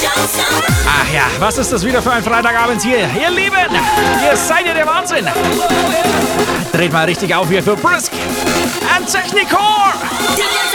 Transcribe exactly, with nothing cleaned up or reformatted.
Ach ja, was ist das wieder für ein Freitagabend hier? Ihr Lieben, ihr seid ja der Wahnsinn. Dreht mal richtig auf hier für Brisk and Technicore.